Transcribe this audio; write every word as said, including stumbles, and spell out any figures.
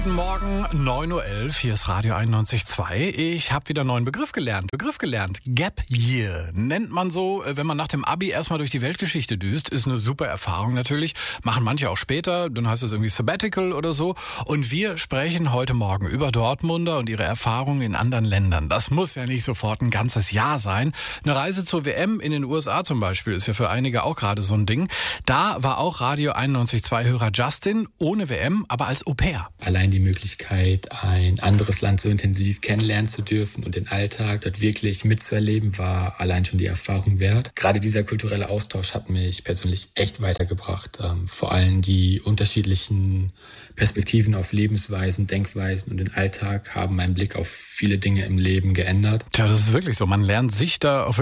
Guten Morgen, neun Uhr elf, hier ist Radio einundneunzig Komma zwei. Ich habe wieder einen neuen Begriff gelernt. Begriff gelernt. Gap Year. Nennt man so, wenn man nach dem Abi erstmal durch die Weltgeschichte düst. Ist eine super Erfahrung natürlich. Machen manche auch später. Dann heißt es irgendwie Sabbatical oder so. Und wir sprechen heute Morgen über Dortmunder und ihre Erfahrungen in anderen Ländern. Das muss ja nicht sofort ein ganzes Jahr sein. Eine Reise zur W M in den U S A zum Beispiel ist ja für einige auch gerade so ein Ding. Da war auch Radio einundneunzig Komma zwei Hörer Justin ohne W M, aber als Au-pair. Allein die Möglichkeit, ein anderes Land so intensiv kennenlernen zu dürfen und den Alltag dort wirklich mitzuerleben, war allein schon die Erfahrung wert. Gerade dieser kulturelle Austausch hat mich persönlich echt weitergebracht. Ähm, vor allem die unterschiedlichen Perspektiven auf Lebensweisen, Denkweisen und den Alltag haben meinen Blick auf viele Dinge im Leben geändert. Tja, das ist wirklich so. Man lernt sich da auf